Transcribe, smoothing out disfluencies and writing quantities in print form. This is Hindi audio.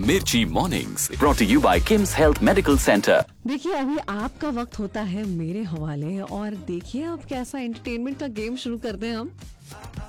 मिर्ची mornings brought you bye KIMS health medical centre. देखिए अभी आपका वक्त होता है मेरे हवाले और देखिए अब कैसा एंटरटेनमेंट का गेम शुरू करते हैं हम।